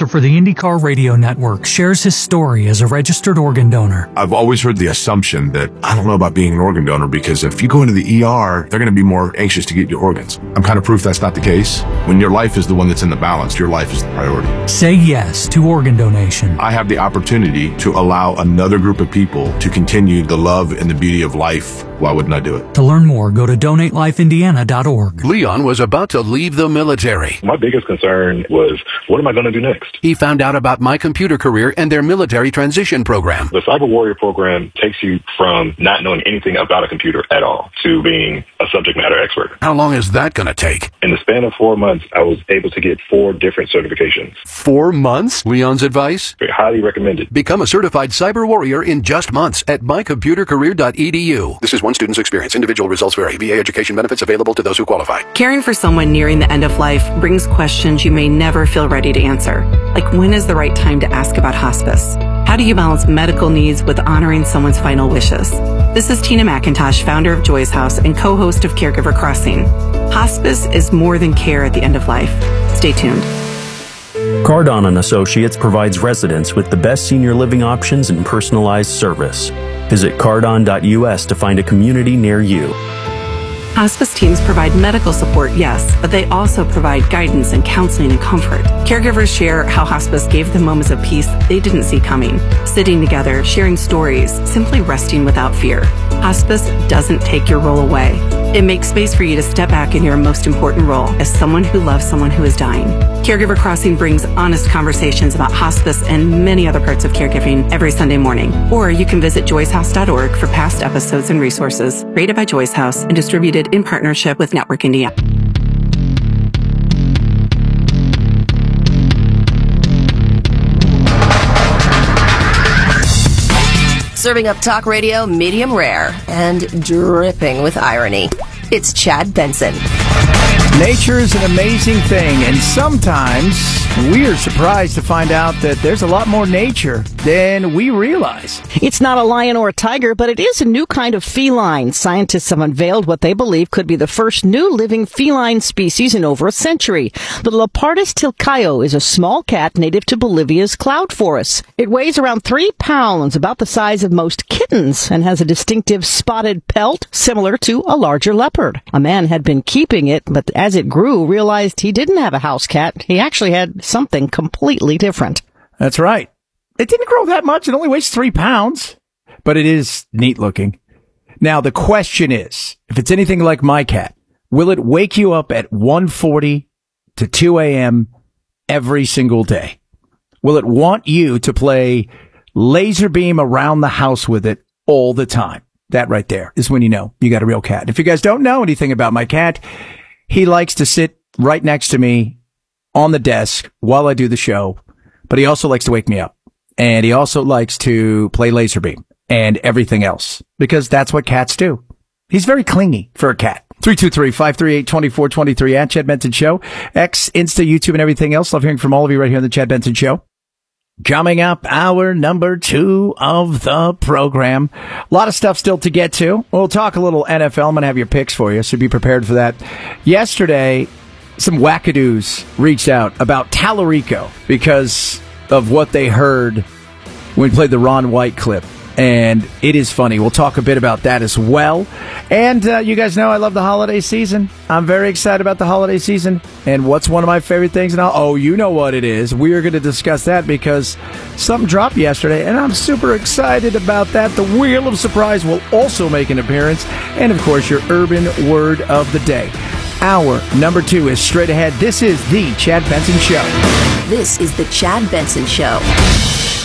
announcer for the IndyCar Radio Network, shares his story as a registered organ donor. I've always heard the assumption that I don't know about being an organ donor because if you go into the ER, they're going to be more anxious to get your organs. I'm kind of proof that's not the case. When your life is the one that's in the balance, your life is the priority. Say yes to organ donation. I have the opportunity to allow another group of people to continue the love and the beauty of life. Why wouldn't I do it? To learn more, go to donatelifeindiana.org. Leon was about to leave the military. My biggest concern was, what am I going to do next? He found out about My Computer Career and their military transition program. The Cyber Warrior program takes you from not knowing anything about a computer at all to being a subject matter expert. How long is that going to take? In the span of 4 months, I was able to get 4 different certifications. 4 months? Leon's advice? Highly recommended. Become a certified cyber warrior in just months at mycomputercareer.edu. This is one student's experience. Individual results vary. VA education benefits available to those who qualify. Caring for someone nearing the end of life brings questions you may never feel ready to answer. Like, when is the right time to ask about hospice? How do you balance medical needs with honoring someone's final wishes? This is Tina McIntosh, founder of Joy's House and co-host of Caregiver Crossing. Hospice is more than care at the end of life. Stay tuned. Cardon & Associates provides residents with the best senior living options and personalized service. Visit cardon.us to find a community near you. Hospice teams provide medical support, yes, but they also provide guidance and counseling and comfort. Caregivers share how hospice gave them moments of peace they didn't see coming. Sitting together, sharing stories, simply resting without fear. Hospice doesn't take your role away. It makes space for you to step back in your most important role as someone who loves someone who is dying. Caregiver Crossing brings honest conversations about hospice and many other parts of caregiving every Sunday morning. Or you can visit joyshouse.org for past episodes and resources. Rated by Joy's House and distributed in partnership with Network Indiana. Serving up talk radio medium rare and dripping with irony. It's Chad Benson. Nature is an amazing thing, and sometimes we are surprised to find out that there's a lot more nature than we realize. It's not a lion or a tiger, but it is a new kind of feline. Scientists have unveiled what they believe could be the first new living feline species in over a century. The Leopardus tilcaio is a small cat native to Bolivia's cloud forests. It weighs around 3 pounds, about the size of most kittens, and has a distinctive spotted pelt similar to a larger leopard. A man had been keeping it, but as it grew, realized he didn't have a house cat. He actually had something completely different. That's right. It didn't grow that much. It only weighs 3 pounds. But it is neat looking. Now, the question is, if it's anything like my cat, will it wake you up at 1:40 to 2 a.m. every single day? Will it want you to play laser beam around the house with it all the time? That right there is when you know you got a real cat. If you guys don't know anything about my cat, he likes to sit right next to me on the desk while I do the show, but he also likes to wake me up. And he also likes to play laser beam and everything else, because that's what cats do. He's very clingy for a cat. 323-538-2423 at Chad Benson Show. X, Insta, YouTube, and everything else. Love hearing from all of you right here on the Chad Benson Show. Coming up, hour number 2 of the program. A lot of stuff still to get to. We'll talk a little NFL. I'm going to have your picks for you, so be prepared for that. Yesterday, some wackadoos reached out about Tallarico because of what they heard when we played the Ron White clip. And it is funny. We'll talk a bit about that as well. And you guys know I love the holiday season. I'm very excited about the holiday season. And what's one of my favorite things? Oh, you know what it is. We are going to discuss that because something dropped yesterday, and I'm super excited about that. The Wheel of Surprise will also make an appearance. And, of course, your urban word of the day. Hour number 2 is straight ahead. This is the Chad Benson Show. This is the Chad Benson Show.